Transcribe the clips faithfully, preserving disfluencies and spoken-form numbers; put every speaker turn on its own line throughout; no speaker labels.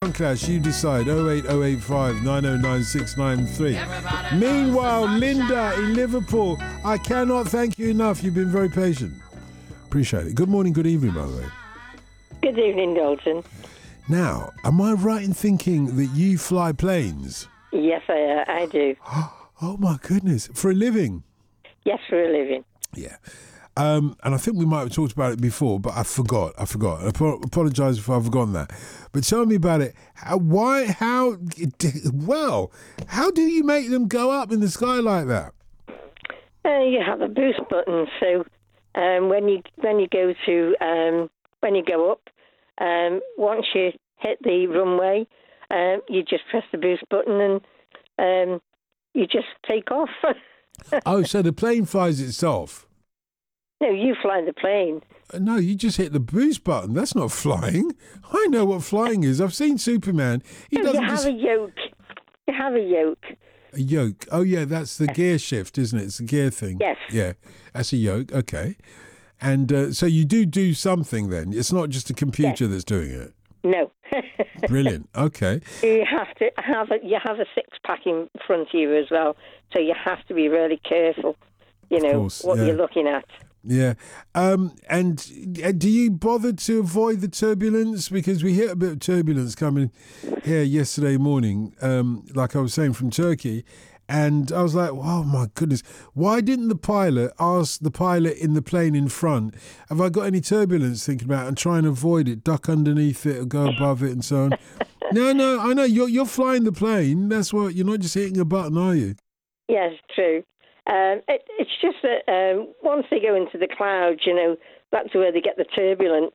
Soundclash, you decide. oh eight oh eight five nine oh nine six nine three. Meanwhile, Linda in Liverpool, I cannot thank you enough. You've been very patient. Appreciate it. Good morning, good evening, by the way.
Good evening, Dalton.
Now, am I right in thinking that you fly planes?
Yes, I, uh, I do.
Oh, my goodness. For a living?
Yes, for a living.
Yeah. Um, and I think we might have talked about it before, but I forgot. I forgot. I ap- apologise if I've forgotten that. But tell me about it. How, why, how, well, how do you make them go up in the sky like that?
Uh, you have a boost button, so um, when you when you go to um, when you go up, um, once you hit the runway, um, you just press the boost button and um, you just take off.
Oh, so the plane flies itself?
No, you fly the plane.
No, you just hit the boost button. That's not flying. I know what flying is. I've seen Superman. He
No,
doesn't
you have
just...
a yoke. You have a yoke.
A yoke. Oh, yeah, that's the gear shift, isn't it? It's a gear thing.
Yes.
Yeah, that's a yoke. Okay. And uh, so you do do something then. It's not just a computer
Yes.
that's doing it.
No.
Brilliant. Okay.
You have to have a you have a six pack in front of you as well, so you have to be really careful. You know
course,
what
yeah.
you're looking at.
Yeah. Um, and uh, do you bother to avoid the turbulence? Because we hit a bit of turbulence coming here yesterday morning, um, like I was saying, from Turkey. And I was like, oh, my goodness. Why didn't the pilot ask the pilot in the plane in front, have I got any turbulence, thinking about it, and try and avoid it, duck underneath it or go above it and so on? No, no, I know. You're, you're flying the plane. That's what, you're not just hitting a button, are you?
Yes, true. Um, it, it's just that um, once they go into the clouds, you know, that's where they get the turbulence.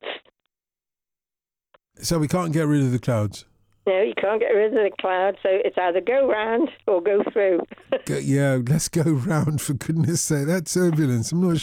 So we can't get rid of the clouds?
No, you can't get rid of the clouds, so it's either go round or go through.
Go, yeah, let's go round, for goodness sake. That turbulence, I'm not